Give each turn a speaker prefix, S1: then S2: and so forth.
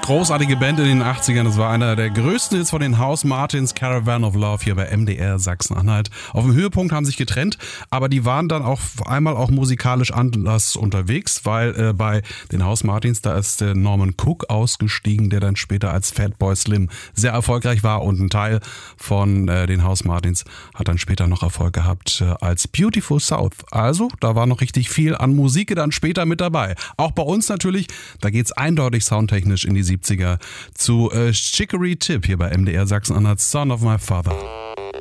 S1: Großartige Band in den 80ern. Das war einer der größten Hits von den House Martins, Caravan of Love hier bei MDR Sachsen-Anhalt. Auf dem Höhepunkt haben sich getrennt, aber die waren dann auch einmal auch musikalisch anders unterwegs, weil bei den House Martins, da ist der Norman Cook ausgestiegen, der dann später als Fatboy Slim sehr erfolgreich war, und ein Teil von den House Martins hat dann später noch Erfolg gehabt als Beautiful South. Also, da war noch richtig viel an Musik dann später mit dabei. Auch bei uns natürlich, da geht's eindeutig soundtechnisch in die 70er zu Chicory Tip hier bei MDR Sachsen-Anhalt, Son of My Father.